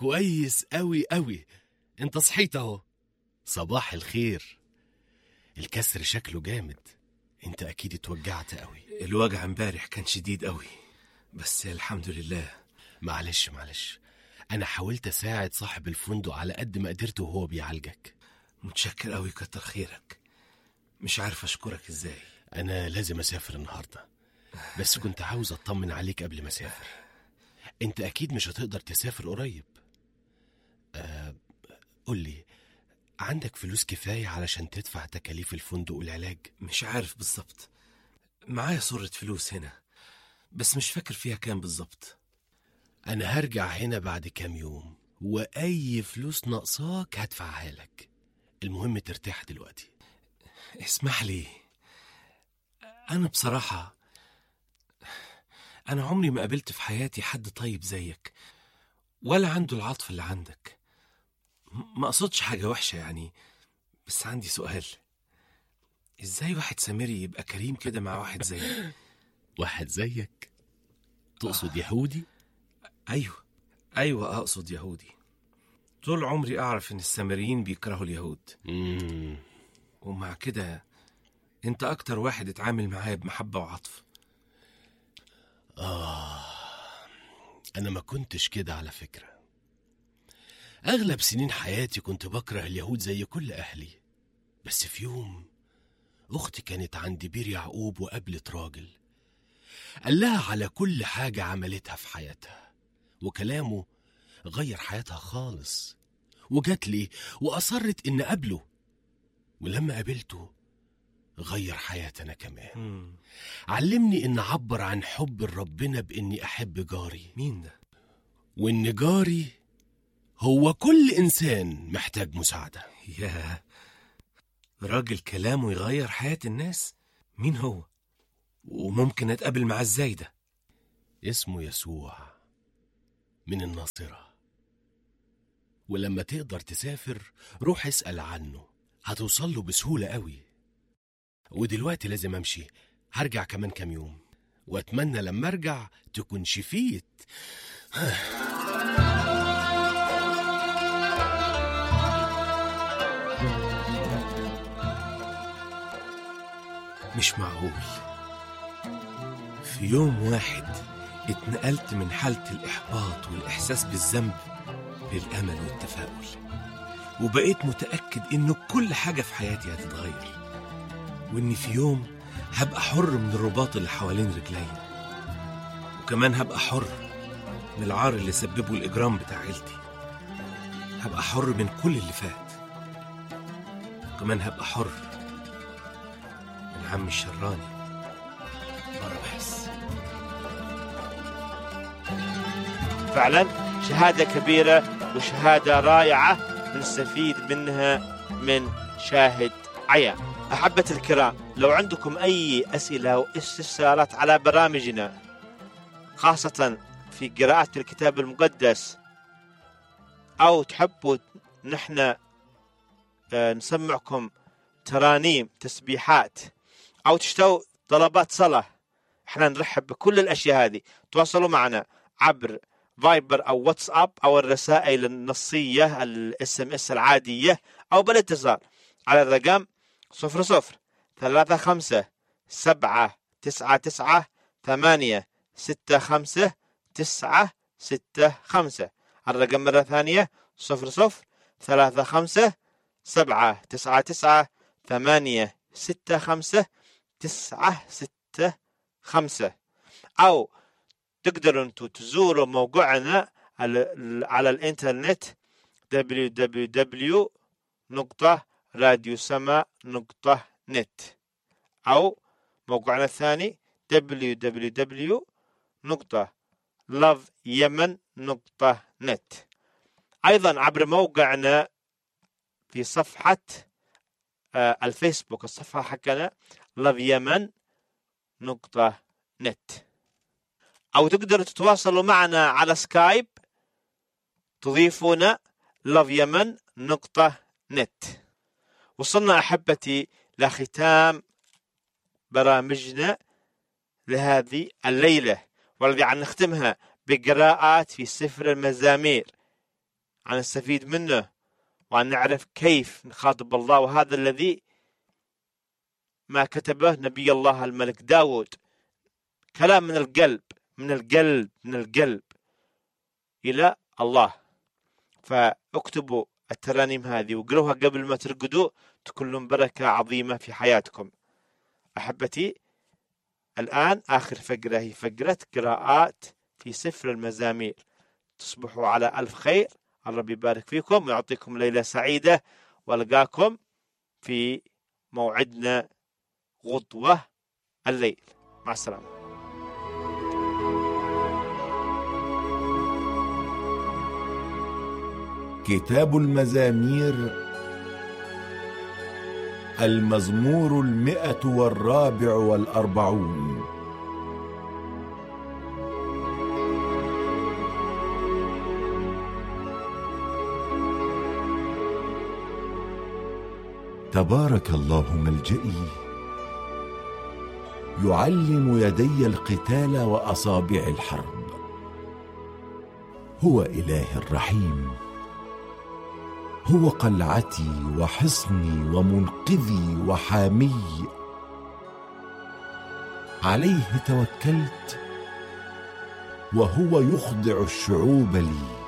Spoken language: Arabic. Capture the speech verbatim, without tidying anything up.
كويس قوي قوي. انت صحيت اهو. صباح الخير. الكسر شكله جامد. انت اكيد اتوجعت قوي. الوجع امبارح كان شديد قوي، بس الحمد لله. معلش معلش، انا حاولت اساعد صاحب الفندق على قد ما قدرت وهو بيعالجك. متشكر قوي، كتر خيرك. مش عارف اشكرك ازاي. انا لازم اسافر النهارده، بس كنت عاوز اطمن عليك قبل ما اسافر. انت اكيد مش هتقدر تسافر قريب. أه قولي، عندك فلوس كفاية علشان تدفع تكاليف الفندق والعلاج؟ مش عارف بالظبط، معايا صورة فلوس هنا بس مش فاكر فيها كام بالظبط. انا هرجع هنا بعد كام يوم، واي فلوس ناقصاك هدفعها لك. المهم ترتاح دلوقتي. اسمح لي، انا بصراحة انا عمري ما قابلت في حياتي حد طيب زيك، ولا عنده العطف اللي عندك. ما اقصدش حاجة وحشة يعني، بس عندي سؤال. ازاي واحد سامري يبقى كريم كده مع واحد زيك؟ واحد زيك؟ تقصد يهودي؟ ايوه ايوه اقصد يهودي. طول عمري اعرف ان السامريين بيكرهوا اليهود. مم. ومع كده انت اكتر واحد اتعامل معايا بمحبة وعطف. آه أنا ما كنتش كده على فكرة. أغلب سنين حياتي كنت بكره اليهود زي كل أهلي. بس في يوم أختي كانت عند بير يعقوب وقابلت راجل قال لها على كل حاجة عملتها في حياتها، وكلامه غير حياتها خالص. وجات لي وأصرت إن قابله، ولما قابلته غير حياتنا كمان. مم. علمني إن أعبر عن حب ربنا بإني أحب جاري. مين ده؟ وإن جاري هو كل إنسان محتاج مساعدة. يا راجل كلامه يغير حياة الناس. مين هو؟ وممكن أتقابل معاه ازاي ده؟ اسمه يسوع من الناصرة. ولما تقدر تسافر روح اسأل عنه، هتوصل له بسهولة قوي. ودلوقتي لازم أمشي، هرجع كمان كام يوم، وأتمنى لما أرجع تكون شفيت. مش معقول. في يوم واحد اتنقلت من حالة الإحباط والإحساس بالذنب للأمل والتفاؤل، وبقيت متأكد إنه كل حاجة في حياتي هتتغير، وإني في يوم هبقى حر من الرباط اللي حوالين رجلي، وكمان هبقى حر من العار اللي سببه الإجرام بتاع عيلتي. هبقى حر من كل اللي فات، وكمان هبقى حر من عم الشراني مرة بحس. فعلا شهادة كبيرة وشهادة رائعة نستفيد منها من شاهد عيان. أحبة الكرام، لو عندكم أي أسئلة أو استفسارات على برامجنا، خاصة في قراءة الكتاب المقدس، أو تحبوا نحن نسمعكم ترانيم تسبيحات، أو تشتوا طلبات صلاة، احنا نرحب بكل الأشياء هذه. تواصلوا معنا عبر فايبر أو واتساب أو الرسائل النصية الاس ام اس العادية، أو بالاتصال على الرقم صفر صفر ثلاثة خمسة سبعة تسعة تسعة ثمانية ستة خمسة تسعة ستة خمسة. الرقم مرة ثانية صفر صفر ثلاثة خمسة سبعة تسعة تسعة ثمانية ستة خمسة تسعة ستة خمسة. أو تقدروا أنتوا تزوروا موقعنا على, على الإنترنت دبليو دبليو دبليو نقطة راديو سما نقطة نت، أو موقعنا الثاني دبليو دبليو دبليو نقطة لاف يمن نقطة نت. أيضا عبر موقعنا في صفحة آه الفيسبوك، الصفحة حقنا لاف يمن نقطة نت. أو تقدروا تتواصلوا معنا على سكايب، تضيفونا لاف يمن نقطة نت. وصلنا أحبتي لختام برامجنا لهذه الليلة، والذي عن نختمها بقراءات في سفر المزامير أن نستفيد منه وأن نعرف كيف نخاطب الله. وهذا الذي ما كتبه نبي الله الملك داود، كلام من القلب من القلب من القلب إلى الله. فاكتبوا الترانيم هذه وقروها قبل ما ترقدوا، تكون لهم بركة عظيمة في حياتكم. أحبتي، الآن آخر فقرة هي فقرة قراءات في سفر المزامير. تصبحوا على ألف خير، الرب يبارك فيكم ويعطيكم ليلة سعيدة، والقاكم في موعدنا غضوة الليل. مع السلامة. كتاب المزامير، المزمور المئة والرابع والأربعون. تبارك الله ملجئي، يعلم يدي القتال وأصابع الحرب. هو إله الرحيم، هو قلعتي وحصني ومنقذي وحامي. عليه توكلت وهو يخضع الشعوب لي.